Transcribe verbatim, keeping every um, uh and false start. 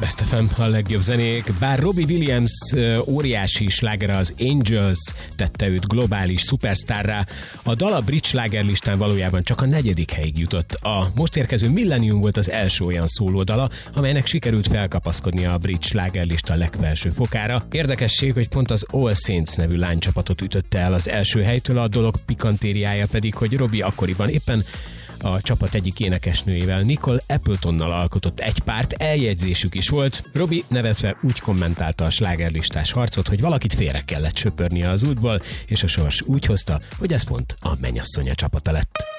Best ef em, a legjobb zenék. Bár Robbie Williams óriási slágere az Angels tette őt globális szupersztárrá, a dal a brit slágerlistán valójában csak a negyedik helyig jutott. A most érkező Millennium volt az első olyan szólódala, amelynek sikerült felkapaszkodnia a brit slágerlista legfelső fokára. Érdekesség, hogy pont az All Saints nevű lánycsapatot ütötte el az első helytől, a dolog pikantériája pedig, hogy Robbie akkoriban éppen a csapat egyik énekesnőjével, Nicole Appletonnal alkotott egy párt, eljegyzésük is volt. Robbie nevetve úgy kommentálta a slágerlistás harcot, hogy valakit félre kellett söpörnie az útból, és a sors úgy hozta, hogy ez pont a mennyasszonya csapata lett.